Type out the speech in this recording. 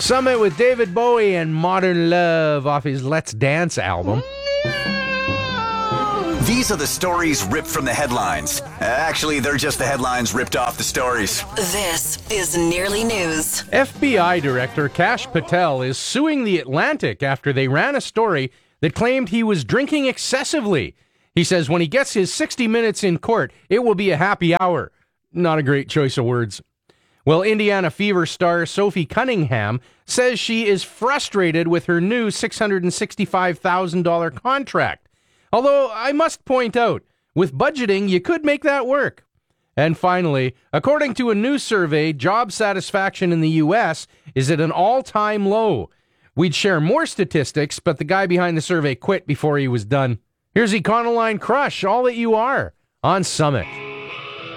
Summit with David Bowie and Modern Love off his Let's Dance album. These are the stories ripped from the headlines. Actually, they're just the headlines ripped off the stories. This is Nearly News. FBI Director Kash Patel is suing The Atlantic after they ran a story that claimed he was drinking excessively. He says when he gets his 60 minutes in court, it will be a happy hour. Not a great choice of words. Well, Indiana Fever star Sophie Cunningham says she is frustrated with her new $665,000 contract. Although I must point out, with budgeting, you could make that work. And finally, according to a new survey, job satisfaction in the U.S. is at an all-time low. We'd share more statistics, but the guy behind the survey quit before he was done. Here's Econoline Crush, All That You Are, on Summit.